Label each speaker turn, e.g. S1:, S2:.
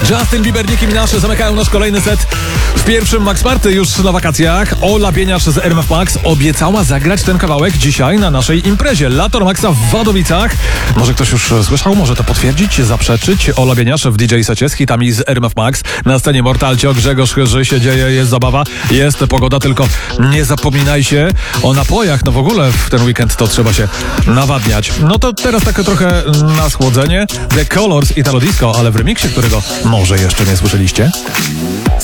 S1: Justin Bieber, Nicki Minaj zamykają nasz kolejny set w pierwszym Max Party już na wakacjach. Ola Bieniasz z RMF Max obiecała zagrać ten kawałek dzisiaj na naszej imprezie Lato Maxa w Wadowicach. Może ktoś już słyszał, może to potwierdzić, zaprzeczyć. Ola Bieniasz w DJ secie z hitami z RMF Max. Na scenie Mortalcio, Grzegorz Chyży, się dzieje, jest zabawa, jest pogoda, tylko nie zapominajcie o napojach. No w ogóle w ten weekend to trzeba się nawadniać. No to teraz takie trochę na schłodzenie. The Colors Italo Disco, ale w remiksie, którego może jeszcze nie słyszeliście.